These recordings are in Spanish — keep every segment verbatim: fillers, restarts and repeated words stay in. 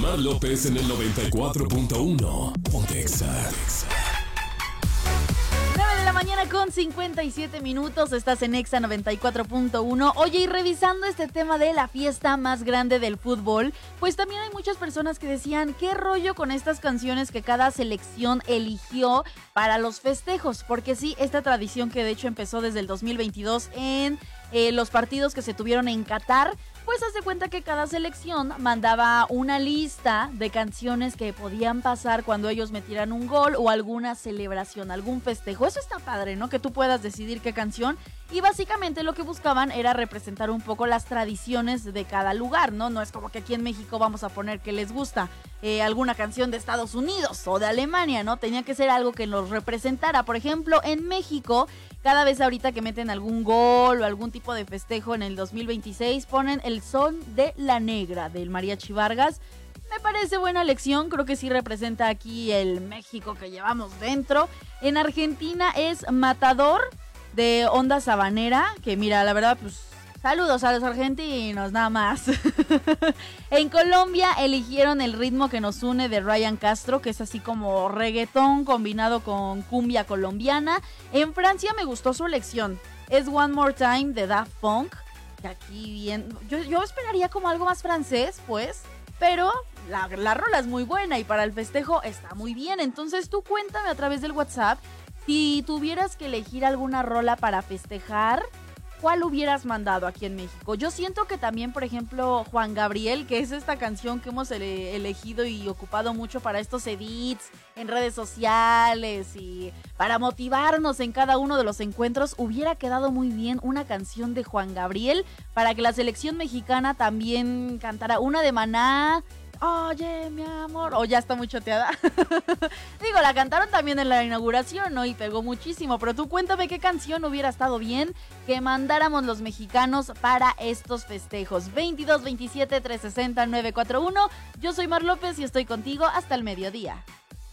Mar López en el noventa y cuatro punto uno. Pontexa. nueve de la mañana con cincuenta y siete minutos, estás en Exa noventa y cuatro punto uno. Oye, y revisando este tema de la fiesta más grande del fútbol, pues también hay muchas personas que decían, ¿qué rollo con estas canciones que cada selección eligió para los festejos? Porque sí, esta tradición que de hecho empezó desde el dos mil veintidós en eh, los partidos que se tuvieron en Qatar, pues hace cuenta que cada selección mandaba una lista de canciones que podían pasar cuando ellos metieran un gol o alguna celebración, algún festejo. Eso está padre, ¿no? Que tú puedas decidir qué canción. Y básicamente lo que buscaban era representar un poco las tradiciones de cada lugar, ¿no? No es como que aquí en México vamos a poner que les gusta eh, alguna canción de Estados Unidos o de Alemania, ¿no? Tenía que ser algo que los representara. Por ejemplo, en México, cada vez ahorita que meten algún gol o algún tipo de festejo en el dos mil veintiséis, ponen El Son de la Negra del Mariachi Vargas. Me parece buena elección, creo que sí representa aquí el México que llevamos dentro. En Argentina es Matador de Onda Sabanera, que mira, la verdad, pues saludos a los argentinos, nada más. En Colombia eligieron El Ritmo que nos une de Ryan Castro, que es así como reggaetón combinado con cumbia colombiana. En Francia me gustó su elección, es One More Time de Daft Punk, que aquí bien, yo, yo esperaría como algo más francés, pues, pero la, la rola es muy buena y para el festejo está muy bien. Entonces tú cuéntame a través del WhatsApp, si tuvieras que elegir alguna rola para festejar, ¿cuál hubieras mandado aquí en México? Yo siento que también, por ejemplo, Juan Gabriel, que es esta canción que hemos ele- elegido y ocupado mucho para estos edits en redes sociales y para motivarnos en cada uno de los encuentros, hubiera quedado muy bien una canción de Juan Gabriel para que la selección mexicana también cantara una de Maná. Oye, mi amor. O ya está muy choteada. Digo, la cantaron también en la inauguración, ¿no? Y pegó muchísimo. Pero tú cuéntame qué canción hubiera estado bien que mandáramos los mexicanos para estos festejos. veintidós veintisiete trescientos sesenta nueve cuarenta y uno. Yo soy Mar López y estoy contigo hasta el mediodía.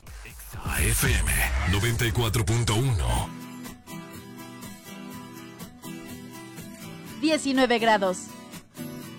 A F M noventa y cuatro punto uno. diecinueve grados.